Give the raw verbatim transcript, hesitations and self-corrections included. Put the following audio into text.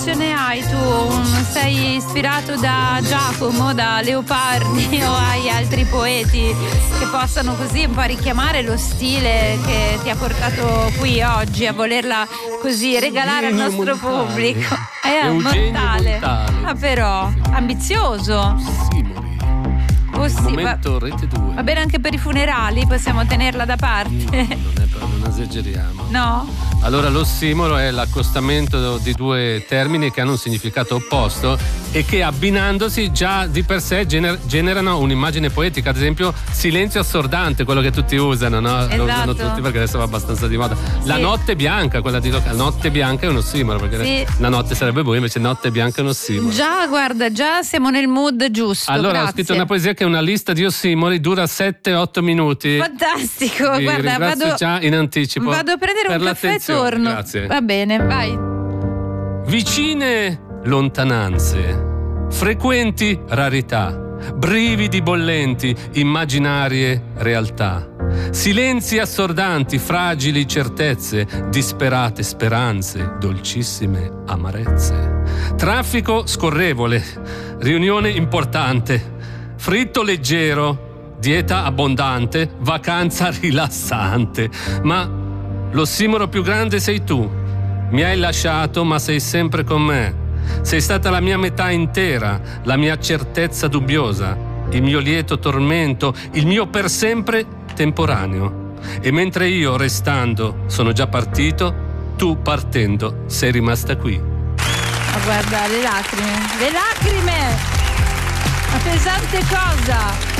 ispirazione hai tu? Sei ispirato da Giacomo, da Leopardi o hai altri poeti che possano così un po' richiamare lo stile che ti ha portato qui oggi a volerla così regalare al nostro Montale. Pubblico? È mortale. Ah, però, ambizioso. Oh, sì, momento va, Rete due. Va bene anche per i funerali, possiamo tenerla da parte. No, non, è, non esageriamo. No? Allora, l'ossimoro è l'accostamento di due termini che hanno un significato opposto e che abbinandosi già di per sé gener- generano un'immagine poetica. Ad esempio, silenzio assordante, quello che tutti usano, no? Esatto. Lo usano tutti perché adesso va abbastanza di moda. La sì. notte bianca, quella di la notte bianca è un ossimoro, perché sì. la notte sarebbe buia, invece notte bianca è un ossimoro. Già, guarda, già siamo nel mood giusto. Allora, grazie. ho scritto una poesia che è una lista di ossimori, dura sette otto minuti. Fantastico, Vi guarda, vado già in anticipo. Vado a prendere per un caffè e torno. Grazie. Va bene, vai. Vicine lontananze, frequenti rarità, brividi bollenti, immaginarie realtà, silenzi assordanti, fragili certezze, disperate speranze, dolcissime amarezze, traffico scorrevole, riunione importante, fritto leggero, dieta abbondante, vacanza rilassante. Ma l'ossimoro più grande sei tu. Mi hai lasciato, ma sei sempre con me. Sei stata la mia metà intera, la mia certezza dubbiosa, il mio lieto tormento, il mio per sempre temporaneo. E mentre io, restando, sono già partito, tu, partendo, sei rimasta qui. Ma guarda, le lacrime, le lacrime! Una pesante cosa!